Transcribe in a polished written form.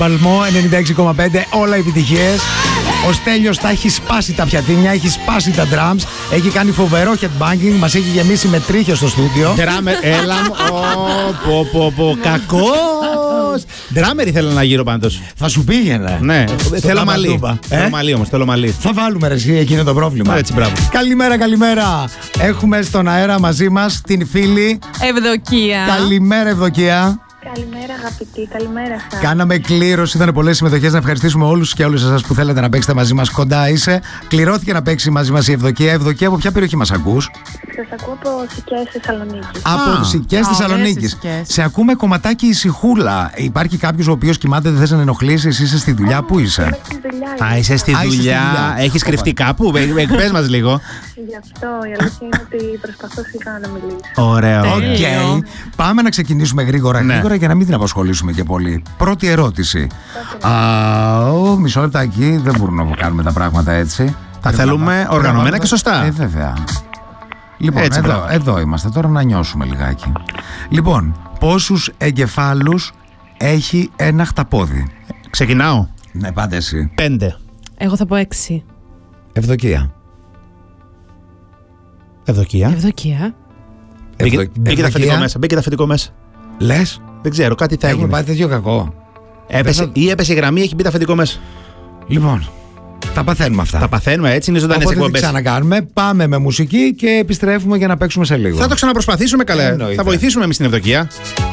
Μπαλμό 96,5. Όλα επιτυχίες. Ο Στέλιος τα έχει σπάσει τα πιατίνια, έχει σπάσει τα drums, έχει κάνει φοβερό headbanging, μας έχει γεμίσει με τρίχες στο στούντιο. Έλα μου. Κακός. Ντράμερ ήθελα να γύρω πάντως. Θα σου πήγαινε. Ναι, θέλω μαλλί. Θέλω μαλλί όμως, θέλω μαλλί. Θα βάλουμε ρε εσύ, εκείνο το πρόβλημα. Έτσι, μπράβο. Καλημέρα. Έχουμε στον αέρα μαζί μας την φίλη Ευδοκία. Καλημέρα Ευδοκία. Καλημέρα αγαπητοί, καλημέρα σας. Κάναμε κλήρωση, ήταν πολλές συμμετοχές. Να ευχαριστήσουμε όλους και όλες εσάς που θέλετε να παίξετε μαζί μας. Κοντά είσαι. Κληρώθηκε να παίξει μαζί μας η Ευδοκία. Ευδοκία, από ποια περιοχή μας ακούς? Σας ακούω από Σικές Θεσσαλονίκης. Από Σικές Θεσσαλονίκης. Σε ακούμε κομματάκι ησυχούλα. Υπάρχει κάποιος ο οποίος κοιμάται, δεν θες να ενοχλήσεις, εσύ είσαι στη δουλειά, πού είσαι? Είμαι στη δουλειά. Είσαι στη δουλειά. Έχεις κρυφτεί κάπου? Πες μας λίγο. Γι' αυτό η αλήθεια είναι ότι προσπαθώ σιγά να μιλήσω. Ωραία. Οκ. Πάμε να ξεκινήσουμε γρήγορα για να μην την απασχολήσουμε και πολύ. Πρώτη ερώτηση. Μισό λεπτάκι, δεν μπορούμε να κάνουμε τα πράγματα έτσι. Τα θέλουμε οργανωμένα και σωστά. Βέβαια. Λοιπόν, έτσι, εδώ είμαστε τώρα να νιώσουμε λιγάκι. Λοιπόν, πόσους εγκεφάλους έχει ένα χταπόδι? Ξεκινάω. Ναι, πάτε εσύ. 5. Εγώ θα πω 6. Ευδοκία. Ευδοκία. Μπήκε τα αφεντικό μέσα. Λες? Δεν ξέρω, κάτι θα Έχουμε έγινε. πάει τέτοιο κακό. Έπεσε η γραμμή, έχει μπει το αφεντικό μέσα. Λοιπόν, τα παθαίνουμε αυτά. Τα παθαίνουμε, έτσι είναι ζωντανές εκπομπές. εκπομπές. Οπότε τι ξανακάνουμε, πάμε με μουσική και επιστρέφουμε για να παίξουμε σε λίγο. Θα το ξαναπροσπαθήσουμε, καλέ. Εννοείται. Θα βοηθήσουμε εμείς την Ευδοκία.